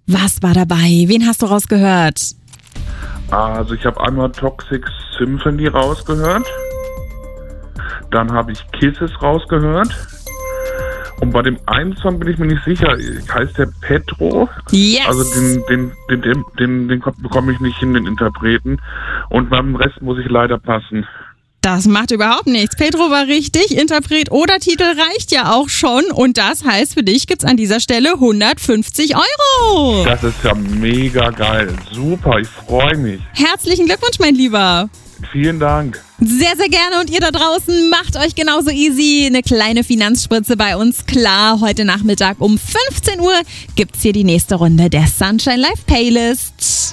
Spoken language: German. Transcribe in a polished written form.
Was war dabei? Wen hast du rausgehört? Also ich habe einmal Toxic Symphony rausgehört. Dann habe ich Kisses rausgehört. Und bei dem einen Song bin ich mir nicht sicher. Heißt der Petro? Yes! Also den bekomme ich nicht hin, den Interpreten. Und beim Rest muss ich leider passen. Das macht überhaupt nichts. Petro war richtig. Interpret oder Titel reicht ja auch schon. Und das heißt, für dich gibt's an dieser Stelle 150 €. Das ist ja mega geil. Super, ich freue mich. Herzlichen Glückwunsch, mein Lieber. Vielen Dank. Sehr, sehr gerne. Und ihr da draußen macht euch genauso easy eine kleine Finanzspritze bei uns klar. Heute Nachmittag um 15 Uhr gibt's hier die nächste Runde der Sunshine Live Playlist.